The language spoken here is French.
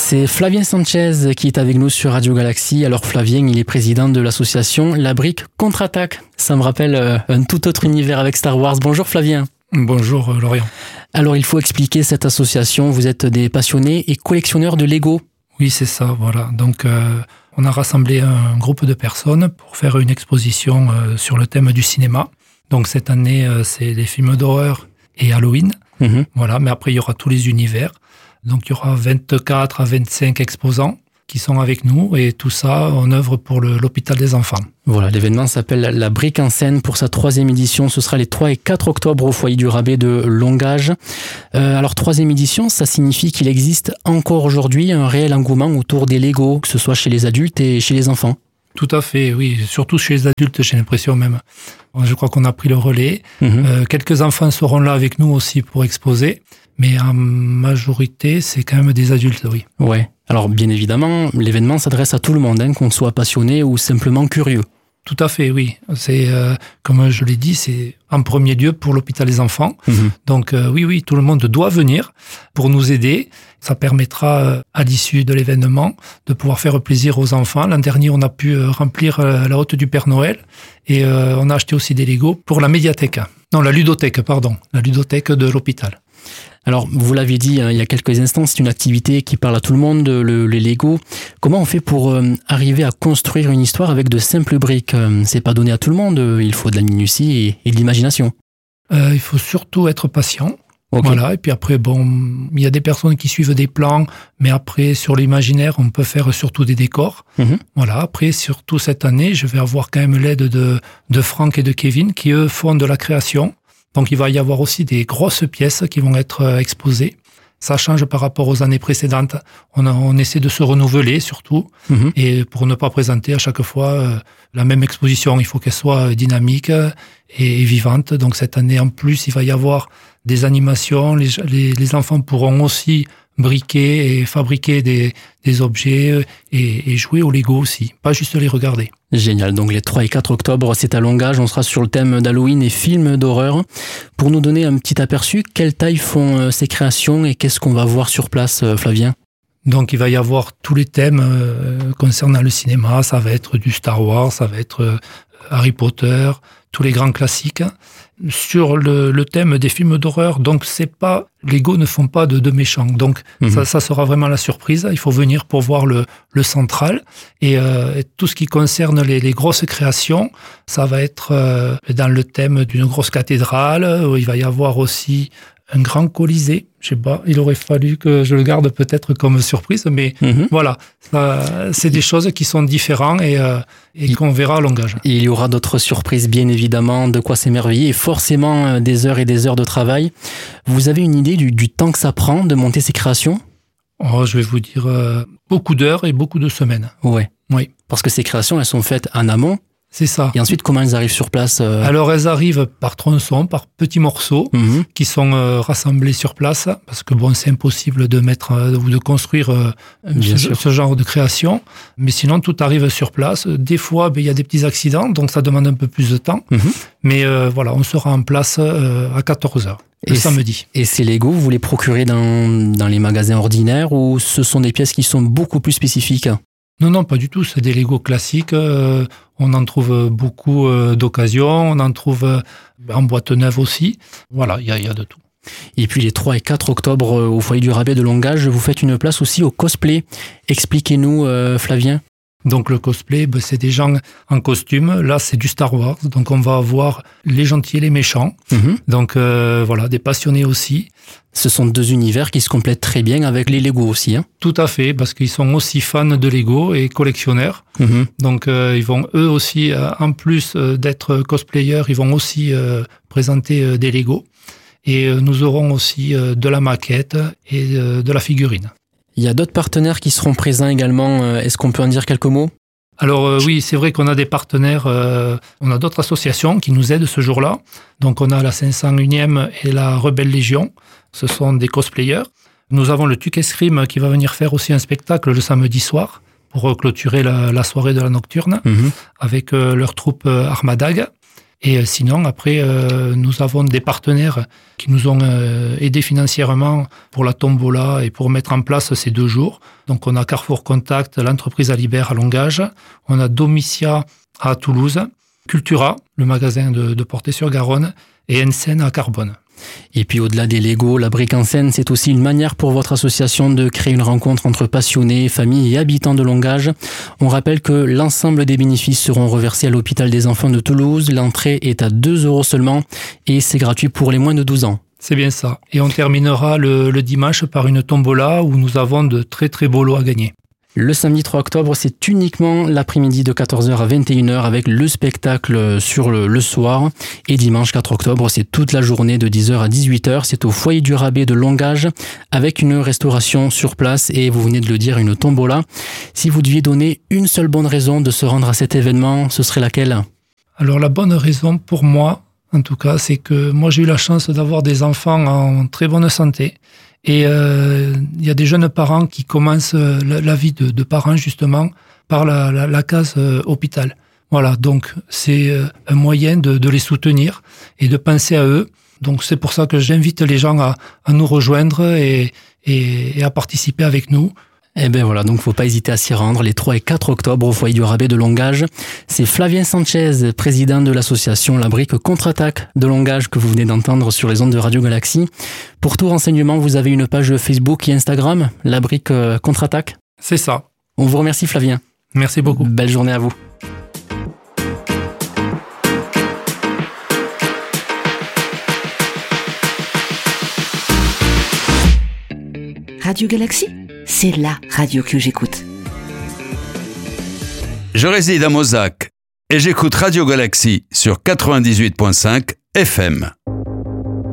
C'est Flavien Sanchez qui est avec nous sur Radio Galaxie. Alors Flavien, il est président de l'association La Brique Contre-Attaque. Ça me rappelle un tout autre univers avec Star Wars. Bonjour Flavien. Bonjour Lorient. Alors il faut expliquer cette association. Vous êtes des passionnés et collectionneurs de Lego. Oui, c'est ça, voilà. Donc on a rassemblé un groupe de personnes pour faire une exposition sur le thème du cinéma. Donc cette année, c'est les films d'horreur et Halloween. Voilà, mais après il y aura tous les univers. Donc il y aura 24 à 25 exposants qui sont avec nous et tout ça, on œuvre pour l'hôpital des enfants. Voilà, l'événement s'appelle La Brique en scène pour sa 3e édition. Ce sera les 3 et 4 octobre au foyer du Rabais de Longage. Alors 3e édition, ça signifie qu'il existe encore aujourd'hui un réel engouement autour des Lego, que ce soit chez les adultes et chez les enfants. Tout à fait, oui. Surtout chez les adultes, j'ai l'impression même. Je crois qu'on a pris le relais. Quelques enfants seront là avec nous aussi pour exposer. Mais en majorité, c'est quand même des adultes, oui. Ouais. Alors, bien évidemment, l'événement s'adresse à tout le monde, qu'on soit passionné ou simplement curieux. Tout à fait, oui. C'est, comme je l'ai dit, c'est en premier lieu pour l'hôpital des enfants. Donc, oui, tout le monde doit venir pour nous aider. Ça permettra, à l'issue de l'événement, de pouvoir faire plaisir aux enfants. L'an dernier, on a pu remplir la hotte du Père Noël et on a acheté aussi des Legos pour la médiathèque. Non, la ludothèque de l'hôpital. Alors, vous l'avez dit il y a quelques instants, c'est une activité qui parle à tout le monde, les Lego. Comment on fait pour arriver à construire une histoire avec de simples briques ? C'est pas donné à tout le monde, il faut de la minutie et de l'imagination. Il faut surtout être patient. Okay. Voilà, et puis après, il y a des personnes qui suivent des plans, mais après, sur l'imaginaire, on peut faire surtout des décors. Voilà, après, surtout cette année, je vais avoir quand même l'aide de Franck et de Kevin, qui eux font de la création. Donc il va y avoir aussi des grosses pièces qui vont être exposées. Ça change par rapport aux années précédentes. On essaie de se renouveler surtout, et pour ne pas présenter à chaque fois la même exposition, il faut qu'elle soit dynamique et vivante. Donc cette année en plus, il va y avoir des animations. Les enfants pourront aussi briquer et fabriquer des objets et jouer au Lego aussi, pas juste les regarder. Génial, donc les 3 et 4 octobre, c'est à Longage, on sera sur le thème d'Halloween et films d'horreur. Pour nous donner un petit aperçu, quelle taille font ces créations et qu'est-ce qu'on va voir sur place, Flavien ? Donc il va y avoir tous les thèmes concernant le cinéma, ça va être du Star Wars, ça va être Harry Potter, tous les grands classiques. Sur le thème des films d'horreur, donc c'est pas, Lego ne font pas de méchants, donc ça sera vraiment la surprise. Il faut venir pour voir le central et tout ce qui concerne les grosses créations, ça va être dans le thème d'une grosse cathédrale où il va y avoir aussi un grand colisée. Je sais pas, il aurait fallu que je le garde peut-être comme surprise, mais voilà, c'est des choses qui sont différentes et qu'on verra à Longage. Et il y aura d'autres surprises, bien évidemment, de quoi s'émerveiller et forcément des heures et des heures de travail. Vous avez une idée du temps que ça prend de monter ces créations ? Je vais vous dire beaucoup d'heures et beaucoup de semaines. Ouais. Oui. Parce que ces créations, elles sont faites en amont. C'est ça. Et ensuite, comment elles arrivent sur place ? Alors, elles arrivent par tronçons, par petits morceaux qui sont rassemblés sur place, parce que c'est impossible de mettre ou de construire ce genre de création. Mais sinon, tout arrive sur place. Des fois, il y a des petits accidents, donc ça demande un peu plus de temps. Mais voilà, on sera en place à 14h, le samedi. Et ces Lego, vous les procurez dans les magasins ordinaires ou ce sont des pièces qui sont beaucoup plus spécifiques ? Non, pas du tout. C'est des Lego classiques. On en trouve beaucoup d'occasion. On en trouve en boîte neuve aussi. Voilà, il y a de tout. Et puis les 3 et 4 octobre au foyer du Rabais de Longage, vous faites une place aussi au cosplay. Expliquez-nous, Flavien. Donc le cosplay, c'est des gens en costume. Là, c'est du Star Wars. Donc on va avoir les gentils et les méchants. Donc voilà, des passionnés aussi. Ce sont 2 univers qui se complètent très bien avec les Lego aussi. Tout à fait, parce qu'ils sont aussi fans de Lego et collectionneurs. Donc ils vont eux aussi, en plus d'être cosplayers, ils vont aussi présenter des Lego. Et nous aurons aussi de la maquette et de la figurine. Il y a d'autres partenaires qui seront présents également. Est-ce qu'on peut en dire quelques mots ? Alors oui, c'est vrai qu'on a des partenaires, on a d'autres associations qui nous aident ce jour-là. Donc on a la 501e et la Rebelle Légion, ce sont des cosplayers. Nous avons le Tuc Escrime qui va venir faire aussi un spectacle le samedi soir pour clôturer la soirée de la nocturne avec leur troupe Armadag. Et sinon, après, nous avons des partenaires qui nous ont aidés financièrement pour la tombola et pour mettre en place ces 2 jours. Donc, on a Carrefour Contact, l'entreprise Alibert à Longage. On a Domitia à Toulouse, Cultura, le magasin de Portet-sur-Garonne, et Ensen à Carbone. Et puis au-delà des Legos, la brique en scène, c'est aussi une manière pour votre association de créer une rencontre entre passionnés, familles et habitants de Longage. On rappelle que l'ensemble des bénéfices seront reversés à l'hôpital des enfants de Toulouse. L'entrée est à 2 € seulement et c'est gratuit pour les moins de 12 ans. C'est bien ça. Et on terminera le dimanche par une tombola où nous avons de très très beaux lots à gagner. Le samedi 3 octobre, c'est uniquement l'après-midi de 14h à 21h avec le spectacle sur le soir. Et dimanche 4 octobre, c'est toute la journée de 10h à 18h. C'est au foyer du Rabais de Longage avec une restauration sur place et vous venez de le dire, une tombola. Si vous deviez donner une seule bonne raison de se rendre à cet événement, ce serait laquelle ? Alors la bonne raison pour moi, en tout cas, c'est que moi j'ai eu la chance d'avoir des enfants en très bonne santé. Et il y a des jeunes parents qui commencent la vie de parents justement par la case hôpital. Voilà, donc c'est un moyen de les soutenir et de penser à eux. Donc c'est pour ça que j'invite les gens à nous rejoindre et à participer avec nous. Eh ben voilà, donc faut pas hésiter à s'y rendre les 3 et 4 octobre au foyer du Rabais de Longage. C'est Flavien Sanchez, président de l'association La Brique Contre-Attaque de Longage que vous venez d'entendre sur les ondes de Radio Galaxie. Pour tout renseignement, vous avez une page Facebook et Instagram, La Brique Contre-Attaque. C'est ça. On vous remercie Flavien. Merci beaucoup. Belle journée à vous. Radio Galaxie, c'est la radio que j'écoute. Je réside à Mozac et j'écoute Radio Galaxie sur 98.5 FM.